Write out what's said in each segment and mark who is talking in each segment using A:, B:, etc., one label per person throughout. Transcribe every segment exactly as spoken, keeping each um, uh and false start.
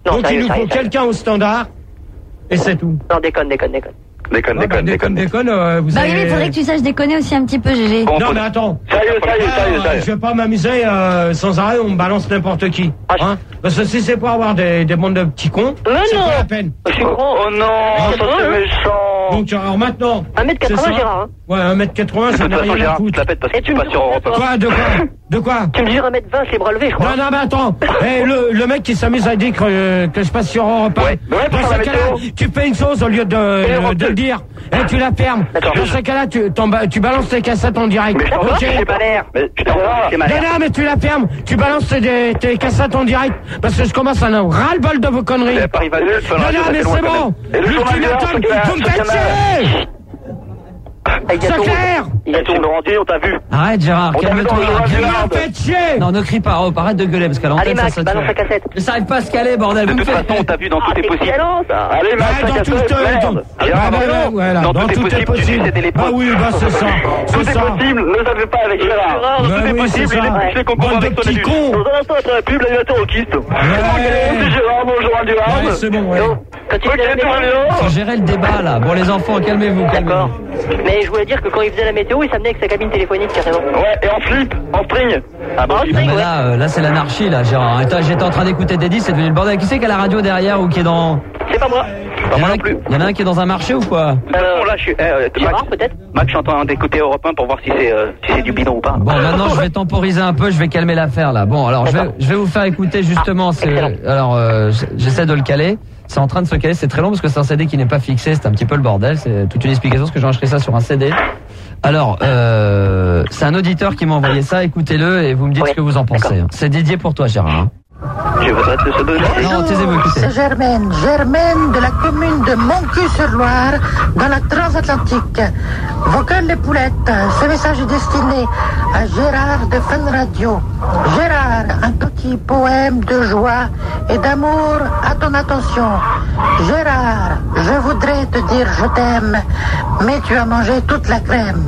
A: Non,
B: Donc
A: sérieux,
B: il nous
A: sérieux,
B: faut
A: sérieux.
B: quelqu'un au standard, et c'est tout.
A: Non, déconne, déconne, déconne.
C: Déconne,
B: Ah, bah,
C: déconne,
B: déconne,
C: déconne.
B: déconne, euh, vous
D: Bah
B: avez...
D: oui, mais il faudrait que tu saches déconner aussi un petit peu, Gégé.
C: Bon,
B: Non,
C: faut-
B: mais attends.
C: Sérieux, sérieux, sérieux,
B: Ah,
C: sérieux.
B: je vais pas m'amuser euh, sans arrêt, on me balance n'importe qui.
A: Ah, je-
B: Hein Parce que si c'est pour avoir des, des bandes de petits cons,
A: Mais
B: c'est
A: non.
B: pas la peine.
A: Je suis grand.
C: Oh non,
B: Ah,
C: ça c'est
A: hein.
C: méchant.
B: Donc alors maintenant...
A: un mètre quatre-vingts,
B: c'est ça
A: Gérard. Hein.
B: Ouais, un mètre quatre-vingts,
C: De
B: ça
C: toute
B: n'a
C: façon,
B: rien à
C: Gérard, tu te
B: foutre.
C: la pètes parce que
A: Et
C: tu
A: tu me
C: passes sur
A: dis
C: Europe un.
B: Quoi, de quoi De quoi
A: Tu me mesures un mètre vingt, les bras levés, je crois.
B: Non, non, mais attends. Eh, le, le mec qui s'amuse à dire que, que je passe sur Europe un.
C: Ouais, mais ouais, pour
B: Dans
C: faire
B: ce
C: la
B: cas-là,
C: météo.
B: tu fais une chose au lieu de, de,
C: Europe
B: de le
C: deux.
B: dire. Et tu la fermes.
C: Attends,
B: Dans
C: je-
B: ce cas-là, tu, t'en ba- tu balances tes cassettes en direct.
C: Mais je t'en
B: Ok.
C: j'ai pas l'air. Mais je t'en j'ai ma
B: Non,
C: l'air.
B: non, mais tu la fermes. Tu balances tes, tes cassettes en direct. Parce que je commence à en avoir ras-le-bol de vos conneries.
C: Et Paris va
B: Non, non, mais c'est bon.
C: Et le journal
B: L'ultimatum,
C: Gérard,
B: vous me
C: sur
B: faites
C: Canal.
B: chier.
A: Avec
B: C'est
A: Gâteau.
B: clair.
A: Il y a
C: Et ton Laurentier, on t'a vu.
E: Arrête Gérard,
C: On t'a vu
E: calme-toi.
C: dans le journal
B: Vous
C: Gérard.
B: me faites chier.
E: Non, ne crie pas, oh, arrête de gueuler parce qu'à
A: Allez,
E: l'antenne ça
A: Max,
E: sature.
A: balance la cassette.
E: Mais ça arrive pas à se caler, bordel,
C: De
E: vous me
C: toute
E: faites...
C: façon, on t'a vu dans tout est
A: c'est
C: possible.
A: excellent, ça.
C: Allez, Max,
B: Ouais, dans
C: la
B: tout,
C: cassette,
B: euh,
C: merde.
B: dans-
C: Gérard,
B: Ah, bah,
C: non.
B: ouais, voilà,
C: Dans
B: dans
C: tout est
B: tout est
C: possible, tu
B: possible.
C: sais, t'es les
B: Ah
C: potes.
B: oui, bah c'est ça,
C: Tout
B: c'est
C: est
B: ça.
C: possible, ne savez pas avec Gérard.
A: Gérard,
C: Tout
B: Bah
C: est
B: oui,
C: possible,
B: c'est
C: il
B: ça.
C: est les concours
B: Bande de
C: avec son
B: petits
C: élu.
B: cons.
C: Dans un instant, après la pub, l'animateur au kyste. C'est Gérard, bonjour, Gérard.
B: Ouais, c'est bon, ouais.
A: Quand il
C: Ok,
A: faisait la
C: tout va
A: météo.
C: bien.
E: Faut gérer le débat là. Bon les enfants, calmez-vous,
A: D'accord.
E: calmez-vous.
A: Mais je voulais dire que quand il faisait la météo, il s'amenait avec sa cabine téléphonique, carrément.
C: Ouais, et en slip, en string. Ah bah
A: En
C: oui.
A: string.
E: Non, mais là, euh, là c'est l'anarchie là, Gérard. Attends, j'étais en train d'écouter Dédis, c'est devenu le bordel. Qui c'est qui a la radio derrière ou qui est dans...
A: C'est pas moi.
C: Pas
E: Il y en
C: moi
E: a
C: non
E: un-
C: plus.
E: Il y en a un qui est dans un marché ou quoi?
C: De toute façon, là, je suis. euh,
A: Gérard,
C: Max,
A: peut-être.
C: Max, je suis en train d'écouter Europe un pour voir si c'est euh, si c'est du bidon ou pas.
E: Bon, maintenant je vais temporiser un peu, je vais calmer l'affaire là. Bon, alors je vais,
A: D'accord.
E: je vais vous faire écouter justement. c'est-
A: excellent.
E: alors euh, j'essaie de le caler. C'est en train de se caler, c'est très long parce que c'est un C D qui n'est pas fixé, c'est un petit peu le bordel. C'est toute une explication parce que j'ai enregistré ça sur un C D. Alors, euh, c'est un auditeur qui m'a envoyé ça. Écoutez-le et vous me dites
A: Oui,
E: ce que vous en pensez.
A: d'accord.
E: C'est dédié pour toi, Gérard. hein.
C: Je voudrais te se donner.
E: Non, taisez-vous, écoutez.
F: C'est Germaine, Germaine de la commune de Montcuq-sur-Loire, dans la Transatlantique. Vocal les poulettes, ce message est destiné à Gérard de Fun Radio. Gérard, un petit poème de joie et d'amour à ton attention. Gérard, je voudrais te dire je t'aime, mais tu as mangé toute la crème.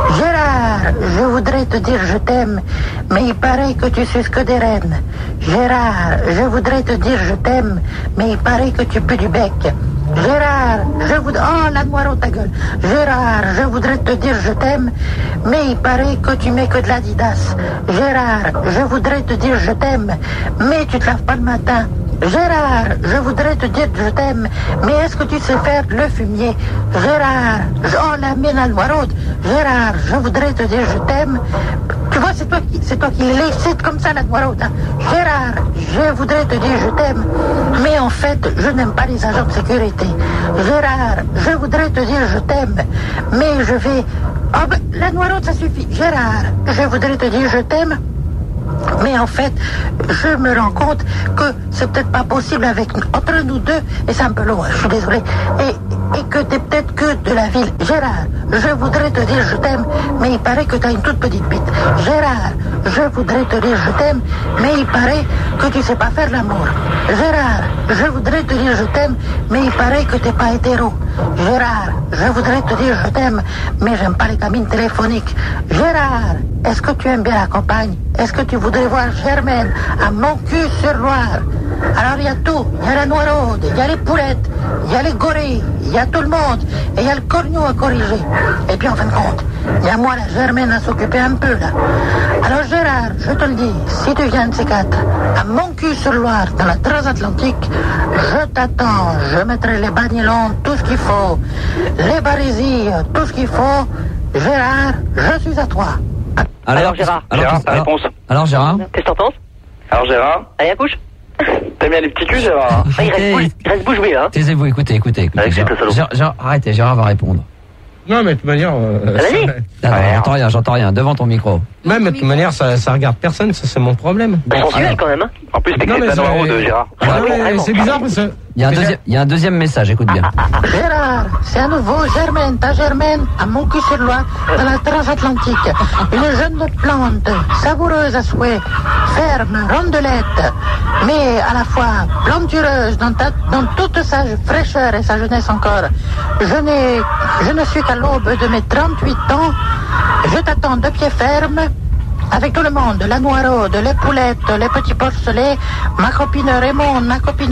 F: Gérard, je voudrais te dire je t'aime, mais il paraît que tu suces que des rennes. Gérard, je voudrais te dire je t'aime, mais il paraît que tu pues du bec. Gérard, je voudrais... Oh, la noire ta gueule. Gérard, je voudrais te dire je t'aime, mais il paraît que tu mets que de l'Adidas. Gérard, je voudrais te dire je t'aime, mais tu te laves pas le matin. Gérard, je voudrais te dire je t'aime, mais est-ce que tu sais faire le fumier? Gérard, je- oh la mine à noireaude. Gérard, je voudrais te dire je t'aime. Tu vois, c'est toi qui, c'est toi qui l'excites comme ça la noireaude. Hein. Gérard, je voudrais te dire je t'aime, mais en fait, je n'aime pas les agents de sécurité. Gérard, je voudrais te dire je t'aime, mais je vais... Oh ben, la noireaude, ça suffit. Gérard, je voudrais te dire je t'aime, mais en fait, je me rends compte que c'est peut-être pas possible avec entre nous deux, et c'est un peu long, hein, je suis désolé, et, et que t'es peut-être que de la ville. Gérard, je voudrais te dire je t'aime, mais il paraît que t'as une toute petite bite. Gérard, je voudrais te dire je t'aime, mais il paraît que tu sais pas faire l'amour. Gérard, je voudrais te dire je t'aime, mais il paraît que t'es pas hétéro. Gérard, je voudrais te dire je t'aime, mais j'aime pas les cabines téléphoniques. Gérard, est-ce que tu aimes bien la campagne? Est-ce que tu voudrais voir Germaine à Montcuq-sur-Loire? Alors il y a tout, il y a la noireaude, il y a les poulettes, il y a les gorilles, il y a tout le monde, et il y a le corneau à corriger. Et puis en fin de compte, il y a moi, la Germaine, à s'occuper un peu là. Alors Gérard, je te le dis, si tu viens de ces quatre, à Montcuq-sur-Loire, dans la Transatlantique, je t'attends, je mettrai les bagnolons, tout ce qu'il faut, les barésies, tout ce qu'il faut. Gérard, je suis à toi.
A: Alors, Gérard.
C: Gérard,
E: qu'est-ce-
C: ta
E: alors-
C: réponse.
E: Alors Gérard.
A: Qu'est-ce que t'en penses?
C: Alors Gérard,
A: Allez, à couche.
C: t'aimes bien les petits culs, Gérard?
A: Ah, il reste
E: Arrêtez.
A: bouche, il reste bouche bée, là. Hein.
E: Taisez-vous, écoutez, écoutez, écoutez.
C: Avec
E: Gérard,
C: cette salope.
E: Gérard- Gérard, arrêtez, Gérard va répondre.
B: Non, mais de toute manière... euh,
A: Vas-y.
B: ça-
E: Ah, non,
C: Ouais.
E: j'entends rien, j'entends rien. Devant ton micro.
B: Même de toute manière, ça, ça regarde personne, ça c'est mon problème.
A: Sensuel, quand même, hein.
C: En plus, t'es
B: Non,
C: que
B: mais
C: la
B: c'est-
C: noireaude, Gérard.
B: Ah,
A: Vraiment,
B: mais
A: vraiment.
B: c'est bizarre parce que...
E: Il y a un
B: mais
E: deuxième, il y a un deuxième message, écoute bien.
F: Gérard, c'est à nouveau Germaine, ta Germaine, à Montcuq-sur-Loire, dans la Transatlantique. Une jeune plante, savoureuse à souhait, ferme, rondelette, mais à la fois plantureuse dans, ta- dans toute sa fraîcheur et sa jeunesse encore. Je n'ai, je ne suis qu'à l'aube de mes trente-huit ans. Je t'attends de pied ferme. Avec tout le monde, la noireaude, les poulettes, les petits porcelets, ma copine Raymond, ma copine